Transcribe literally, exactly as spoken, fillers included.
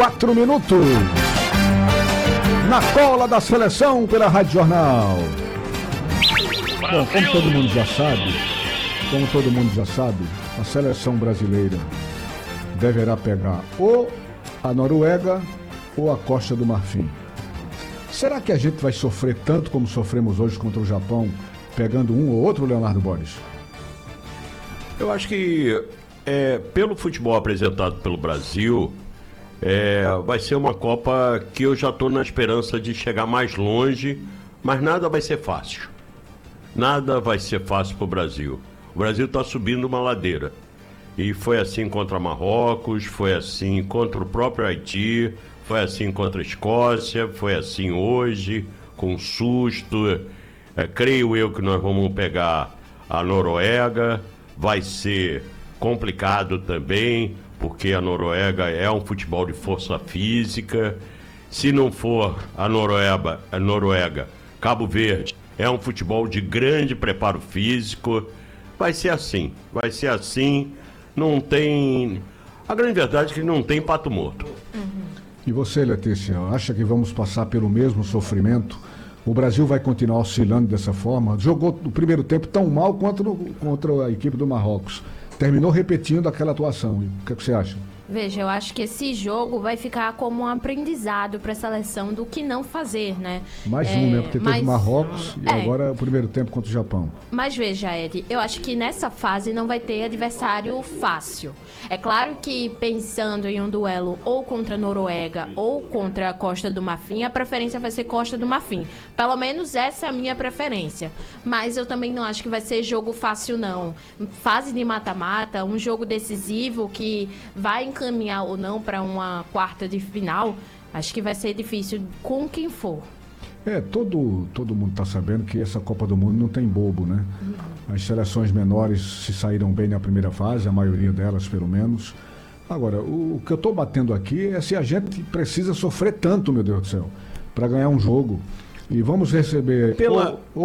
quatro minutos. Na cola da seleção pela Rádio Jornal. Bom, como todo mundo já sabe, como todo mundo já sabe, a seleção brasileira deverá pegar ou a Noruega ou a Costa do Marfim. Será que a gente vai sofrer tanto como sofremos hoje contra o Japão, pegando um ou outro, Leonardo Boris? Eu acho que é, pelo futebol apresentado pelo Brasil, é, vai ser uma Copa que eu já estou na esperança de chegar mais longe, mas nada vai ser fácil. Nada vai ser fácil para o Brasil. O Brasil está subindo uma ladeira. E foi assim contra Marrocos, foi assim contra o próprio Haiti, foi assim contra a Escócia, foi assim hoje, com susto. É, creio eu que nós vamos pegar a Noruega. Vai ser complicado também, porque a Noruega é um futebol de força física. Se não for a Noruega, a Noruega, Cabo Verde, é um futebol de grande preparo físico. Vai ser assim, vai ser assim. Não tem... A grande verdade é que não tem pato morto. Uhum. E você, Letícia, acha que vamos passar pelo mesmo sofrimento? O Brasil vai continuar oscilando dessa forma? Jogou o primeiro tempo tão mal contra, contra a equipe do Marrocos. Terminou repetindo aquela atuação. O que, é que você acha? Veja, eu acho que esse jogo vai ficar como um aprendizado para a seleção do que não fazer, né? Mais é, um, né? Porque mas, teve Marrocos e é, agora o primeiro tempo contra o Japão. Mas veja, Ed, eu acho que nessa fase não vai ter adversário fácil. É claro que pensando em um duelo ou contra a Noruega ou contra a Costa do Marfim, a preferência vai ser Costa do Marfim. Pelo menos essa é a minha preferência. Mas eu também não acho que vai ser jogo fácil, não. Fase de mata-mata, um jogo decisivo que vai encaminhar ou não para uma quarta de final, acho que vai ser difícil com quem for. É, todo, todo mundo está sabendo que essa Copa do Mundo não tem bobo, né? Uhum. As seleções menores se saíram bem na primeira fase, a maioria delas pelo menos. Agora, o, o que eu estou batendo aqui é se a gente precisa sofrer tanto, meu Deus do céu, para ganhar um jogo. E vamos receber... Pela... Ou,